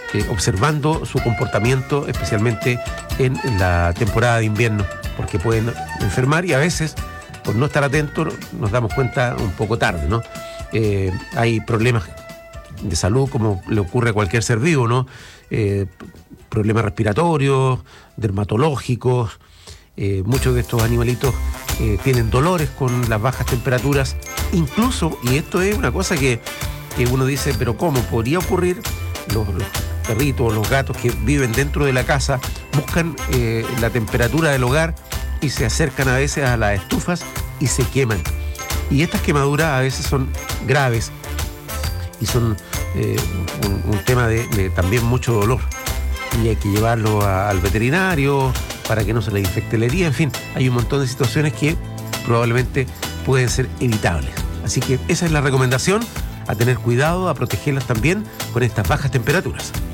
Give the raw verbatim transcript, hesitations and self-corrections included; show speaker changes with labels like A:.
A: eh, observando su comportamiento, especialmente en la temporada de invierno, porque pueden enfermar y a veces, por no estar atentos, nos damos cuenta un poco tarde, ¿no? Eh, hay problemas de salud, como le ocurre a cualquier ser vivo, ¿no? Eh, problemas respiratorios, dermatológicos. Eh, muchos de estos animalitos eh, tienen dolores con las bajas temperaturas. Incluso, y esto es una cosa que, que uno dice, pero ¿cómo podría ocurrir? Los, los perritos, los gatos que viven dentro de la casa buscan eh, la temperatura del hogar y se acercan a veces a las estufas y se queman. Y estas quemaduras a veces son graves y son eh, un, un tema de, de también mucho dolor. Y hay que llevarlo a, al veterinario para que no se le infecte la herida. En fin, hay un montón de situaciones que probablemente pueden ser evitables. Así que esa es la recomendación, a tener cuidado, a protegerlas también con estas bajas temperaturas.